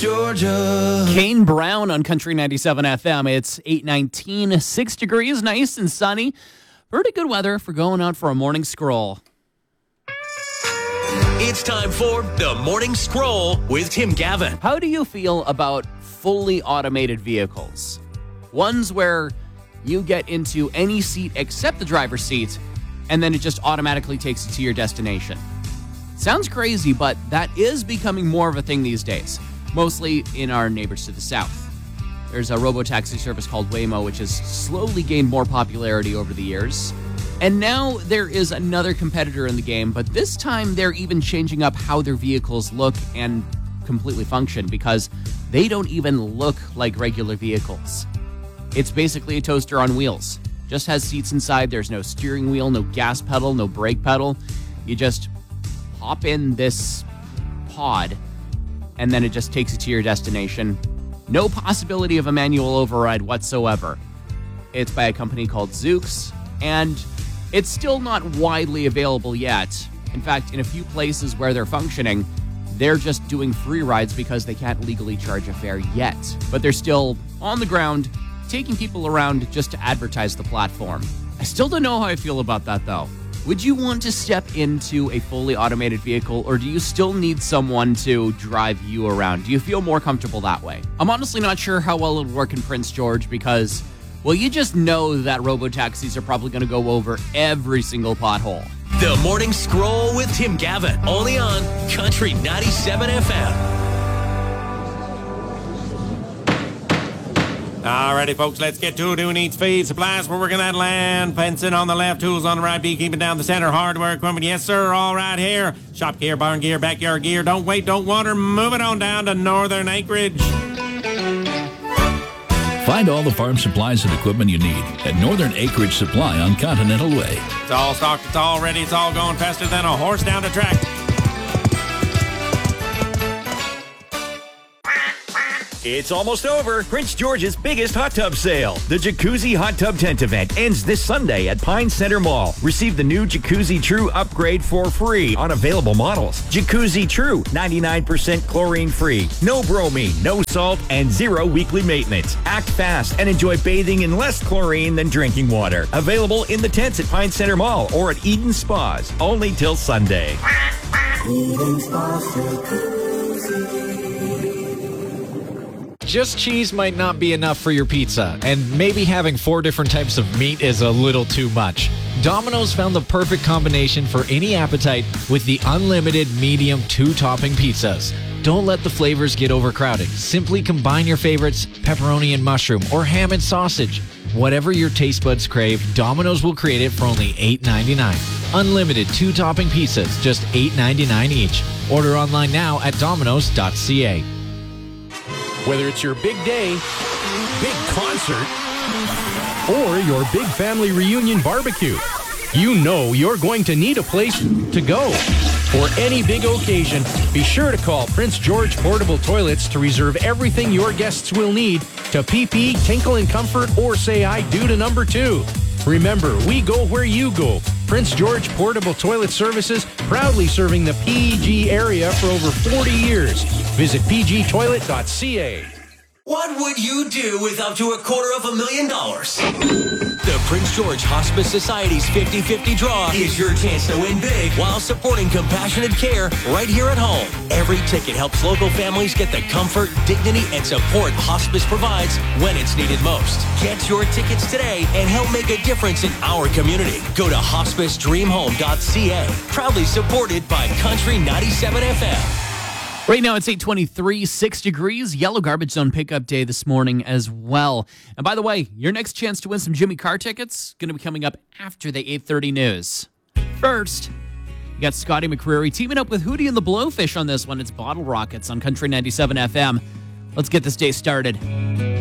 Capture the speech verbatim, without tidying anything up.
Georgia. Kane Brown on Country ninety-seven F M. It's eight nineteen, six degrees, nice and sunny. Pretty good weather for going out for a morning scroll. It's time for the Morning Scroll with Tim Gavin. How do you feel about fully automated vehicles? Ones where you get into any seat except the driver's seat, and then it just automatically takes you to your destination. Sounds crazy, but that is becoming more of a thing these days, mostly in our neighbors to the south. There's a robo-taxi service called Waymo, which has slowly gained more popularity over the years. And now there is another competitor in the game, but this time they're even changing up how their vehicles look and completely function because they don't even look like regular vehicles. It's basically a toaster on wheels. Just has seats inside. There's no steering wheel, no gas pedal, no brake pedal. You just hop in this pod, and then it just takes you to your destination. No possibility of a manual override whatsoever. It's by a company called Zoox, and it's still not widely available yet. In fact, in a few places where they're functioning, they're just doing free rides because they can't legally charge a fare yet. But they're still on the ground, taking people around just to advertise the platform. I still don't know how I feel about that, though. Would you want to step into a fully automated vehicle, or do you still need someone to drive you around? Do you feel more comfortable that way? I'm honestly not sure how well it'll work in Prince George because, well, you just know that robo-taxis are probably going to go over every single pothole. The Morning Scroll with Tim Gavin, only on Country ninety-seven F M. Alrighty, folks, let's get to it. Who needs feed? Supplies for working that land. Fencing on the left, tools on the right, beekeeping down the center, hardware equipment. Yes, sir, all right here. Shop gear, barn gear, backyard gear. Don't wait, don't wander. Move it on down to Northern Acreage. Find all the farm supplies and equipment you need at Northern Acreage Supply on Continental Way. It's all stocked, it's all ready, it's all going faster than a horse down the track. It's almost over. Prince George's biggest hot tub sale. The Jacuzzi Hot Tub Tent event ends this Sunday at Pine Center Mall. Receive the new Jacuzzi True upgrade for free on available models. Jacuzzi True, ninety-nine percent chlorine free. No bromine, no salt, and zero weekly maintenance. Act fast and enjoy bathing in less chlorine than drinking water. Available in the tents at Pine Center Mall or at Eden Spas. Only till Sunday. Eden Spas Jacuzzi. Just cheese might not be enough for your pizza, and maybe having four different types of meat is a little too much. Domino's found the perfect combination for any appetite with the unlimited medium two-topping pizzas. Don't let the flavors get overcrowded. Simply combine your favorites, pepperoni and mushroom, or ham and sausage. Whatever your taste buds crave, Domino's will create it for only eight ninety-nine. Unlimited two-topping pizzas, just eight ninety-nine each. Order online now at domino's dot c a. Whether it's your big day, big concert, or your big family reunion barbecue, you know you're going to need a place to go. For any big occasion, be sure to call Prince George Portable Toilets to reserve everything your guests will need to pee-pee, tinkle in comfort, or say I do to number two. Remember, we go where you go. Prince George Portable Toilet Services, proudly serving the P G area for over forty years. Visit p g toilet dot c a. What would you do with up to a quarter of a million dollars? The Prince George Hospice Society's fifty-fifty draw is your chance to win big while supporting compassionate care right here at home. Every ticket helps local families get the comfort, dignity, and support hospice provides when it's needed most. Get your tickets today and help make a difference in our community. Go to hospice dream home dot c a. Proudly supported by Country ninety-seven F M. Right now it's eight twenty-three, six degrees, yellow garbage zone pickup day this morning as well. And by the way, your next chance to win some Jimmy Carr tickets going to be coming up after the eight thirty news. First, you got Scotty McCreery teaming up with Hootie and the Blowfish on this one. It's Bottle Rockets on Country ninety-seven F M. Let's get this day started.